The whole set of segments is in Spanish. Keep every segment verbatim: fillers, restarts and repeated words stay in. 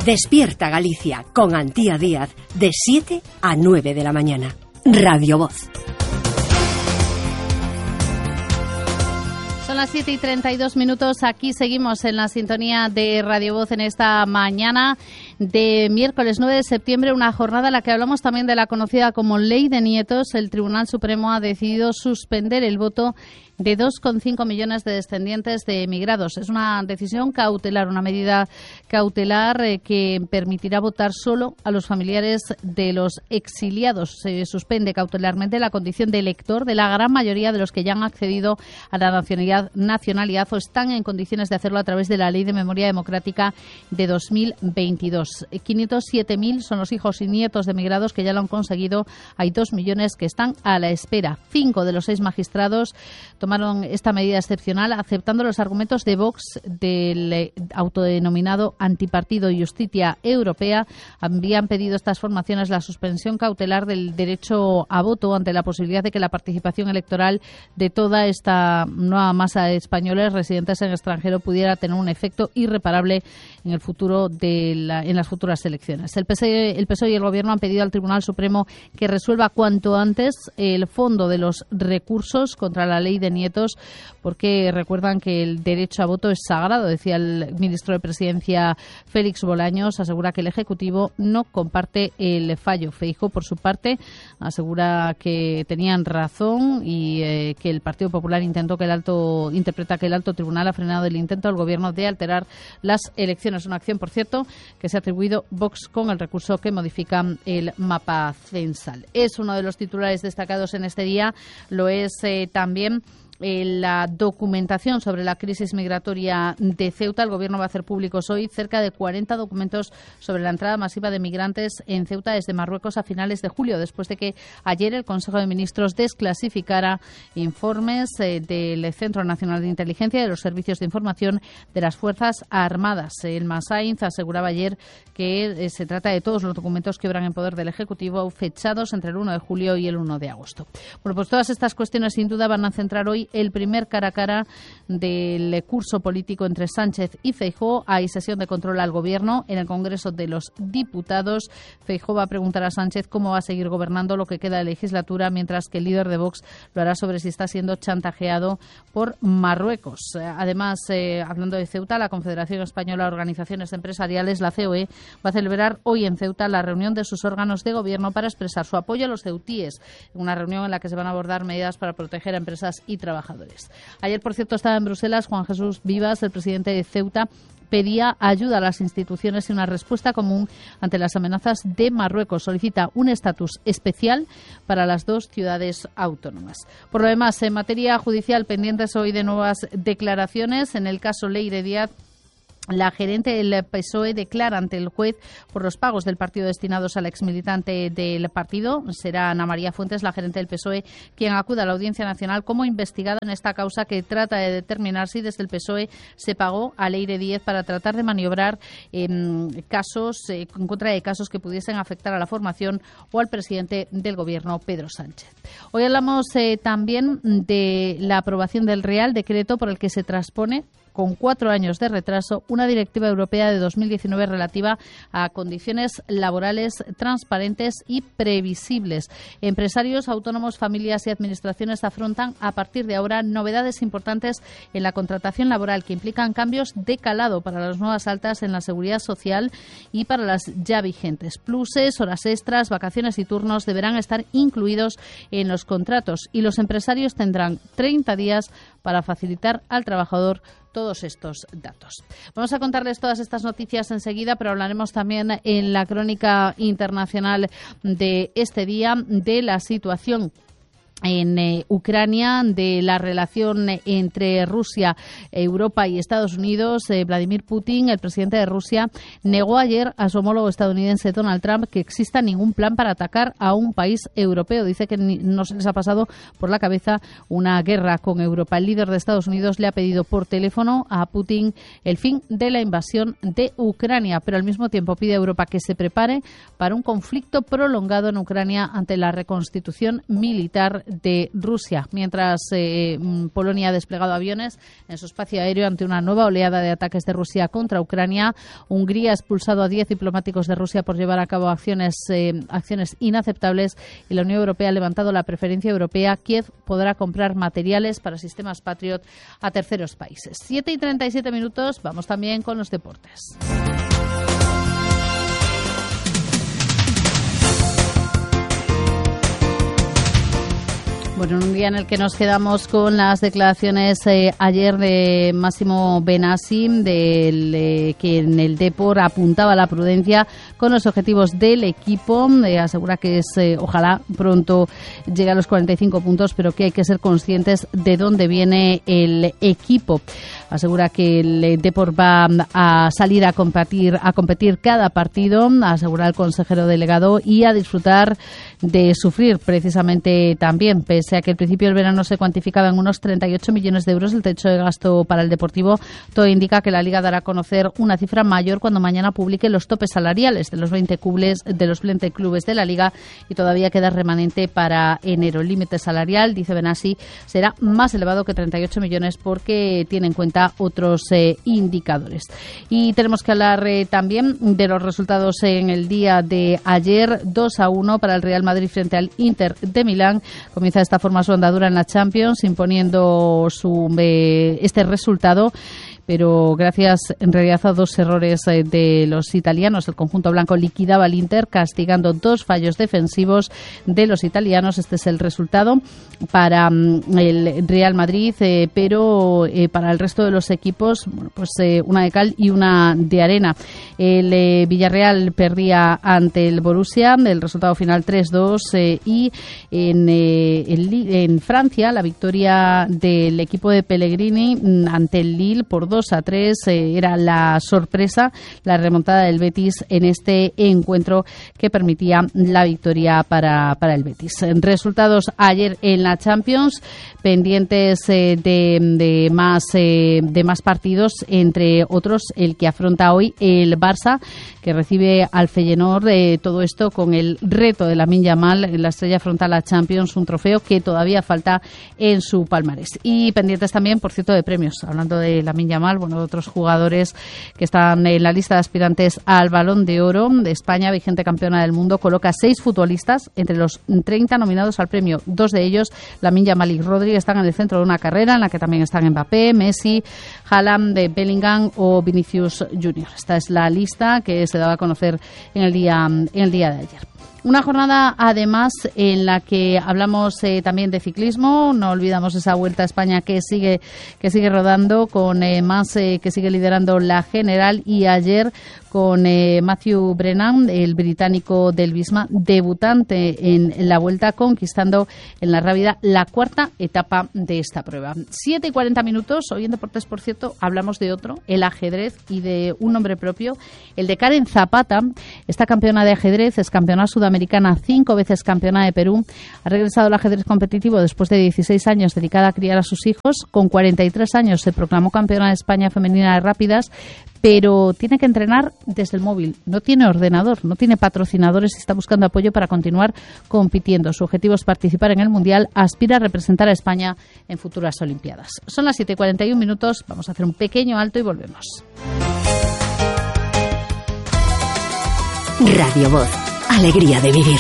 Despierta Galicia con Antía Díaz de siete a nueve de la mañana. Radio Voz. Son las siete y treinta y dos minutos. Aquí seguimos en la sintonía de Radio Voz en esta mañana de miércoles nueve de septiembre, una jornada en la que hablamos también de la conocida como Ley de Nietos. El Tribunal Supremo ha decidido suspender el voto de dos coma cinco millones de descendientes de emigrados. Es una decisión cautelar, una medida cautelar eh, que permitirá votar solo a los familiares de los exiliados. Se suspende cautelarmente la condición de elector de la gran mayoría de los que ya han accedido a la nacionalidad, nacionalidad o están en condiciones de hacerlo a través de la Ley de Memoria Democrática de dos mil veintidós. quinientos siete mil son los hijos y nietos de emigrados que ya lo han conseguido. Hay dos millones que están a la espera. Cinco de los seis magistrados tomaron esta medida excepcional aceptando los argumentos de Vox del autodenominado antipartido Justicia Europea. Habían pedido estas formaciones la suspensión cautelar del derecho a voto ante la posibilidad de que la participación electoral de toda esta nueva masa de españoles residentes en extranjero pudiera tener un efecto irreparable en el futuro de la, en las futuras elecciones. El P S O E, el P S O E y el Gobierno han pedido al Tribunal Supremo que resuelva cuanto antes el fondo de los recursos contra la Ley de Nietos, porque recuerdan que el derecho a voto es sagrado, decía el ministro de Presidencia Félix Bolaños. Asegura que el Ejecutivo no comparte el fallo. Feijóo, por su parte, asegura que tenían razón y eh, que el Partido Popular intentó que el alto interpreta que el alto tribunal ha frenado el intento del Gobierno de alterar las elecciones. Una acción, por cierto, que se ha atribuido Vox con el recurso que modifica el mapa censal. Es uno de los titulares destacados en este día. Lo es eh, también la documentación sobre la crisis migratoria de Ceuta. El Gobierno va a hacer públicos hoy cerca de cuarenta documentos sobre la entrada masiva de migrantes en Ceuta desde Marruecos a finales de julio, después de que ayer el Consejo de Ministros desclasificara informes eh, del Centro Nacional de Inteligencia y de los Servicios de Información de las Fuerzas Armadas. El Masainz aseguraba ayer que eh, se trata de todos los documentos que obran en poder del Ejecutivo fechados entre el uno de julio y el uno de agosto. Bueno, pues todas estas cuestiones sin duda van a centrar hoy el primer cara a cara del curso político entre Sánchez y Feijóo. Hay sesión de control al Gobierno en el Congreso de los Diputados. Feijóo va a preguntar a Sánchez cómo va a seguir gobernando lo que queda de legislatura, mientras que el líder de Vox lo hará sobre si está siendo chantajeado por Marruecos. Además, eh, hablando de Ceuta, la Confederación Española de Organizaciones Empresariales, la C O E, va a celebrar hoy en Ceuta la reunión de sus órganos de gobierno para expresar su apoyo a los ceutíes, una reunión en la que se van a abordar medidas para proteger a empresas y trabajadores. Ayer, por cierto, estaba en Bruselas Juan Jesús Vivas, el presidente de Ceuta. Pedía ayuda a las instituciones y una respuesta común ante las amenazas de Marruecos. Solicita un estatus especial para las dos ciudades autónomas. Por lo demás, en materia judicial, pendientes hoy de nuevas declaraciones. En el caso Leire Díaz, la gerente del P S O E declara ante el juez por los pagos del partido destinados al exmilitante del partido. Será Ana María Fuentes, la gerente del P S O E, quien acuda a la Audiencia Nacional como investigada en esta causa que trata de determinar si desde el P S O E se pagó a Leire Díaz para tratar de maniobrar en casos, eh, en contra de casos que pudiesen afectar a la formación o al presidente del Gobierno, Pedro Sánchez. Hoy hablamos eh, también de la aprobación del Real Decreto por el que se transpone con cuatro años de retraso, una directiva europea de dos mil diecinueve relativa a condiciones laborales transparentes y previsibles. Empresarios, autónomos, familias y administraciones afrontan a partir de ahora novedades importantes en la contratación laboral que implican cambios de calado para las nuevas altas en la seguridad social y para las ya vigentes. Pluses, horas extras, vacaciones y turnos deberán estar incluidos en los contratos y los empresarios tendrán treinta días para facilitar al trabajador todos estos datos. Vamos a contarles todas estas noticias enseguida, pero hablaremos también en la crónica internacional de este día de la situación en eh, Ucrania, de la relación entre Rusia, Europa y Estados Unidos. eh, Vladimir Putin, el presidente de Rusia, negó ayer a su homólogo estadounidense Donald Trump que exista ningún plan para atacar a un país europeo. Dice que ni, no se les ha pasado por la cabeza una guerra con Europa. El líder de Estados Unidos le ha pedido por teléfono a Putin el fin de la invasión de Ucrania, pero al mismo tiempo pide a Europa que se prepare para un conflicto prolongado en Ucrania ante la reconstitución militar de Rusia, mientras eh, Polonia ha desplegado aviones en su espacio aéreo ante una nueva oleada de ataques de Rusia contra Ucrania. Hungría ha expulsado a diez diplomáticos de Rusia por llevar a cabo acciones, eh, acciones inaceptables, y la Unión Europea ha levantado la preferencia europea. Kiev podrá comprar materiales para sistemas Patriot a terceros países. siete y treinta y siete minutos, vamos también con los deportes. Bueno, en un día en el que nos quedamos con las declaraciones eh, ayer de Massimo Benassi, del, eh, que en el Depor apuntaba la prudencia con los objetivos del equipo. Eh, asegura que es, eh, ojalá pronto llegue a los cuarenta y cinco puntos, pero que hay que ser conscientes de dónde viene el equipo. Asegura que el Depor va a salir a competir, a competir cada partido, asegura el consejero delegado, y a disfrutar de sufrir precisamente también, pese a que al principio del verano se cuantificaba en unos treinta y ocho millones de euros el techo de gasto para el Deportivo. Todo indica que la Liga dará a conocer una cifra mayor cuando mañana publique los topes salariales de los veinte clubes de los veinte clubes de la Liga, y todavía queda remanente para enero. El límite salarial, dice Benassi, será más elevado que treinta y ocho millones porque tiene en cuenta otros eh, indicadores. Y tenemos que hablar eh, también de los resultados en el día de ayer. Dos a uno para el Real Madrid frente al Inter de Milán. Comienza de esta forma su andadura en la Champions, imponiendo su eh, este resultado, pero gracias en realidad a dos errores eh, de los italianos. El conjunto blanco liquidaba al Inter castigando dos fallos defensivos de los italianos. Este es el resultado para um, el Real Madrid, eh, pero eh, para el resto de los equipos, bueno, pues eh, una de cal y una de arena. El eh, Villarreal perdía ante el Borussia, el resultado final tres dos, eh, y en, eh, en, en Francia la victoria del equipo de Pellegrini ante el Lille por dos a tres, eh, era la sorpresa, la remontada del Betis en este encuentro que permitía la victoria para, para el Betis. Resultados ayer en la Champions, pendientes eh, de, de, más, eh, de más partidos, entre otros el que afronta hoy el Barça, que recibe al Feyenoord, eh, todo esto con el reto de Lamine Yamal. La estrella afronta la Champions, un trofeo que todavía falta en su palmarés. Y pendientes también, por cierto, de premios, hablando de Lamine Yamal, bueno, otros jugadores que están en la lista de aspirantes al Balón de Oro. De España, vigente campeona del mundo, coloca seis futbolistas entre los treinta nominados al premio. Dos de ellos, Lamine Yamal y Rodri, están en el centro de una carrera en la que también están Mbappé, Messi, Haaland, de Bellingham o Vinicius Junior. Esta es la lista que se daba a conocer en el día, en el día de ayer. Una jornada, además, en la que hablamos eh, también de ciclismo. No olvidamos esa Vuelta a España que sigue que sigue rodando, con eh, más eh, que sigue liderando la general, y ayer con eh, Matthew Brennan, el británico del Visma, debutante en, en la Vuelta, conquistando en la Rábida la cuarta etapa de esta prueba. siete y cuarenta minutos. Hoy en Deportes, por cierto, hablamos de otro, el ajedrez, y de un nombre propio, el de Karen Zapata. Esta campeona de ajedrez es campeona sudamericana, cinco veces campeona de Perú. Ha regresado al ajedrez competitivo después de dieciséis años dedicada a criar a sus hijos. Con cuarenta y tres años se proclamó campeona de España femenina de rápidas, pero tiene que entrenar desde el móvil. No tiene ordenador, no tiene patrocinadores y está buscando apoyo para continuar compitiendo. Su objetivo es participar en el Mundial. Aspira a representar a España en futuras Olimpiadas. Son las siete y cuarenta y uno minutos. Vamos a hacer un pequeño alto y volvemos. Radio Voz. Alegría de vivir.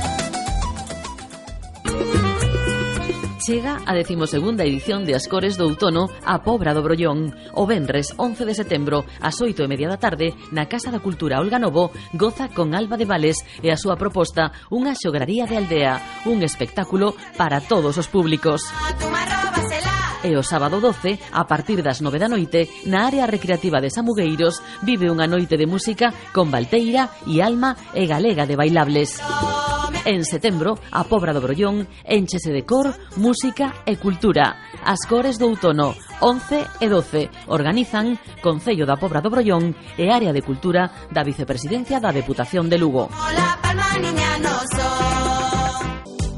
Chega a decimosegunda edición de Ascores do Outono a Pobra do Brollón. O venres once de setembro, ás oito e media da tarde, na Casa da Cultura Olga Novo, goza con Alba de Vales e a súa proposta Unha xograría de aldea, un espectáculo para todos os públicos. E o sábado doce, a partir das nove da noite, na área recreativa de Samugueiros, vive unha noite de música con Valteira e Alma e Galega de Bailables. En setembro, a Pobra do Brollón énchese de cor, música e cultura. Ascores do Outono, once e doce. Organizan Concello da Pobra do Brollón e Área de Cultura da Vicepresidencia da Deputación de Lugo.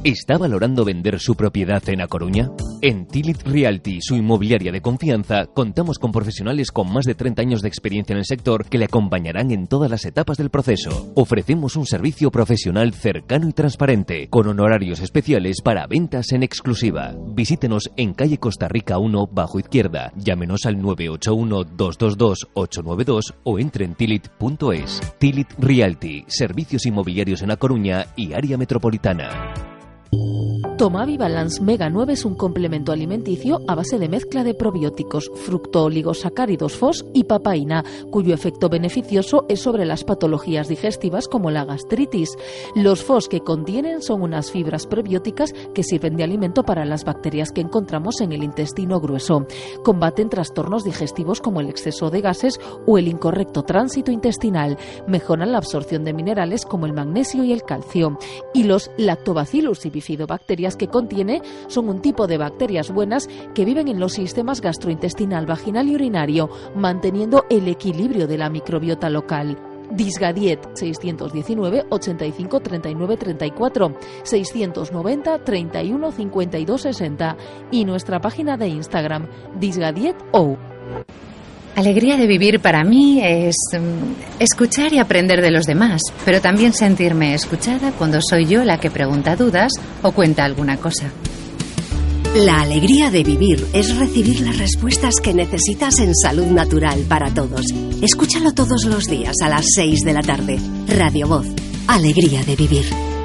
¿Está valorando vender su propiedad en A Coruña? En Tilit Realty, su inmobiliaria de confianza, contamos con profesionales con más de treinta años de experiencia en el sector que le acompañarán en todas las etapas del proceso. Ofrecemos un servicio profesional cercano y transparente, con honorarios especiales para ventas en exclusiva. Visítenos en calle Costa Rica uno, bajo izquierda. Llámenos al nueve ocho uno, dos dos dos, ocho nueve dos o entre en tilit punto es. Tilit Realty, servicios inmobiliarios en A Coruña y área metropolitana. Tomavi Balance Mega nueve es un complemento alimenticio a base de mezcla de probióticos, fructooligosacáridos F O S y papaína, cuyo efecto beneficioso es sobre las patologías digestivas como la gastritis. Los F O S que contienen son unas fibras prebióticas que sirven de alimento para las bacterias que encontramos en el intestino grueso. Combaten trastornos digestivos como el exceso de gases o el incorrecto tránsito intestinal. Mejoran la absorción de minerales como el magnesio y el calcio. Y los Lactobacillus y bifidobacterias que contiene son un tipo de bacterias buenas que viven en los sistemas gastrointestinal, vaginal y urinario, manteniendo el equilibrio de la microbiota local. Disgadiet seiscientos diecinueve, ochenta y cinco, treinta y nueve, treinta y cuatro, seiscientos noventa, treinta y uno, cincuenta y dos, sesenta y nuestra página de Instagram disgadieto. Alegría de vivir para mí es um, escuchar y aprender de los demás, pero también sentirme escuchada cuando soy yo la que pregunta dudas o cuenta alguna cosa. La alegría de vivir es recibir las respuestas que necesitas en Salud Natural para Todos. Escúchalo todos los días a las seis de la tarde. Radio Voz. Alegría de vivir.